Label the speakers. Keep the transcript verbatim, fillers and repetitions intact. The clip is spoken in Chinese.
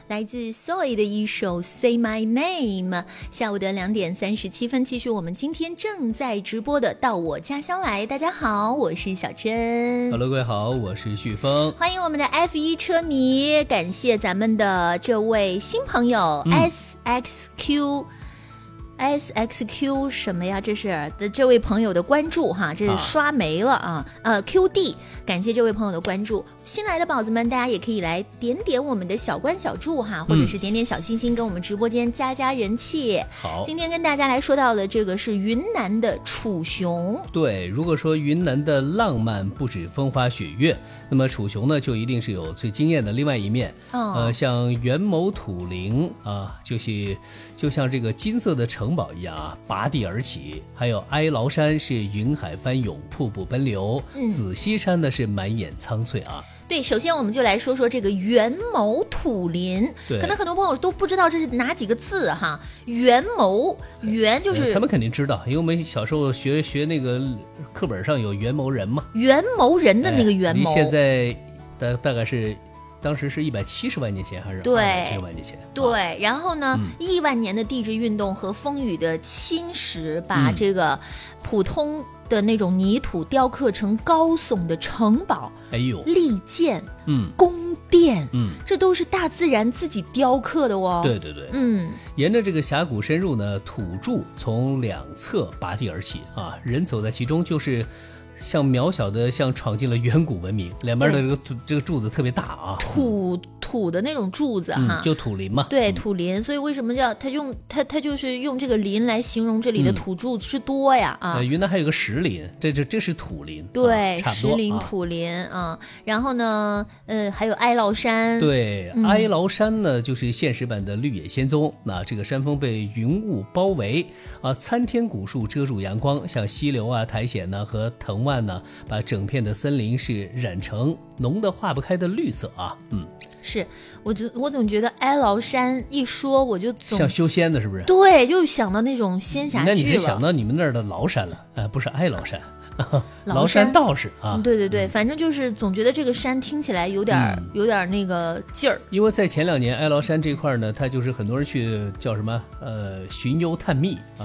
Speaker 1: 来自 Soy 的一首 Say My Name。 下午的两点三十七分，继续我们今天正在直播的到我家乡来。大家好，我是小珍。
Speaker 2: Hello， 各位好，我是旭峰。
Speaker 1: 欢迎我们的 F 一 车迷，感谢咱们的这位新朋友、嗯、S X Q S X Q 什么呀？这是的这位朋友的关注哈，这是刷没了啊。呃 Q D， 感谢这位朋友的关注。新来的宝子们，大家也可以来点点我们的小关小注哈，或者是点点小心心，跟我们直播间加加人气。
Speaker 2: 好，
Speaker 1: 今天跟大家来说到的这个是云南的楚雄。
Speaker 2: 对，如果说云南的浪漫不止风花雪月，那么楚雄呢，就一定是有最惊艳的另外一面。
Speaker 1: 哦、
Speaker 2: 呃，像元谋土陵啊，就是就像这个金色的城堡一样啊，拔地而起。还有哀牢山是云海翻涌，瀑布奔流。嗯、紫溪山呢是满眼苍翠啊。
Speaker 1: 对，首先我们就来说说这个元谋土林，可能很多朋友都不知道这是哪几个字哈。元谋，元就是、
Speaker 2: 呃、他们肯定知道，因为我们小时候学学那个课本上有元谋人嘛，
Speaker 1: 元谋人的那个元谋，
Speaker 2: 离现在大大概是当时是一百七十万年前还是二百七十万年前？
Speaker 1: 对，啊、然后呢，
Speaker 2: 嗯、
Speaker 1: 亿万年的地质运动和风雨的侵蚀，把这个普通的那种泥土雕刻成高耸的城堡，
Speaker 2: 哎呦，
Speaker 1: 利剑，
Speaker 2: 嗯，
Speaker 1: 宫殿，
Speaker 2: 嗯，
Speaker 1: 这都是大自然自己雕刻的哦。
Speaker 2: 对对对，
Speaker 1: 嗯，
Speaker 2: 沿着这个峡谷深入呢，土柱从两侧拔地而起啊，人走在其中就是像渺小的像闯进了远古文明，两边的这个这个柱子特别大啊，
Speaker 1: 土土的那种柱子哈、
Speaker 2: 嗯，就土林嘛，
Speaker 1: 对，土林，所以为什么叫他用他他就是用这个林来形容这里的土柱之多呀、嗯、啊？
Speaker 2: 呃，云南还有个石林，这这这是土林，
Speaker 1: 对，
Speaker 2: 啊、差不多
Speaker 1: 石林土林啊。然后呢，呃，还有哀牢山，
Speaker 2: 对，
Speaker 1: 嗯、
Speaker 2: 哀牢山呢就是现实版的绿野仙踪。那这个山峰被云雾包围啊，参天古树遮住阳光，像溪流啊、苔藓呢和藤蔓呢，把整片的森林是染成浓得化不开的绿色啊。嗯，
Speaker 1: 是，我就我总觉得哀牢山一说，我就总
Speaker 2: 像修仙的，是不是？
Speaker 1: 对，就想到那种仙侠剧了。
Speaker 2: 那你是想到你们那儿的崂山了，呃，不是哀牢山。
Speaker 1: 崂
Speaker 2: 山道士啊，
Speaker 1: 对对对，反正就是总觉得这个山听起来有点、嗯、有点那个劲儿。
Speaker 2: 因为在前两年哀牢山这块呢，它就是很多人去叫什么呃寻幽探秘啊。